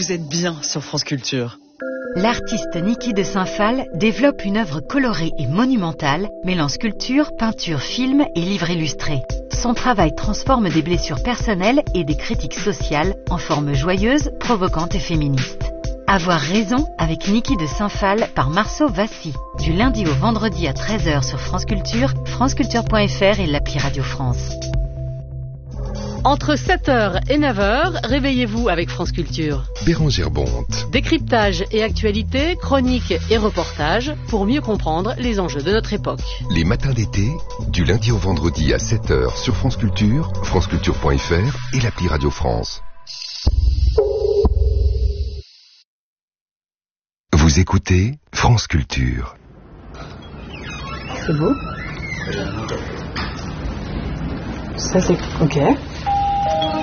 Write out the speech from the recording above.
vous êtes bien sur France Culture. L'artiste Niki de Saint-Phal développe une œuvre colorée et monumentale, mêlant sculpture, peinture, film et livre illustré. Son travail transforme des blessures personnelles et des critiques sociales en formes joyeuses, provocantes et féministes. Avoir raison avec Niki de Saint-Phal par Marceau Vassy. Du lundi au vendredi à 13h sur France Culture, franceculture.fr et l'appli Radio France. Entre 7h et 9h, réveillez-vous avec France Culture. Bérangère Bonte. Décryptage et actualité, chroniques et reportages pour mieux comprendre les enjeux de notre époque. Les matins d'été, du lundi au vendredi à 7h sur France Culture, franceculture.fr et l'appli Radio France. Vous écoutez France Culture. C'est beau. Ça c'est... Ok.